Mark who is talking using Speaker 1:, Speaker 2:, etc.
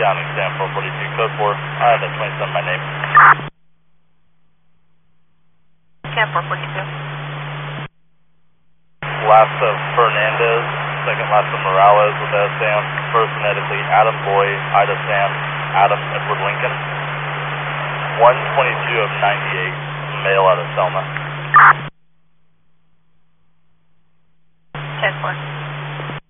Speaker 1: County, Sam 442, code 4. I have that 27 by name.
Speaker 2: Sam 442.
Speaker 1: Last of Fernandez, second last of Morales with that Sam. First phonetically Adam Boy, Ida Sam, Adam Edward Lincoln. 122 of 98, male out of Selma.
Speaker 2: 10-4.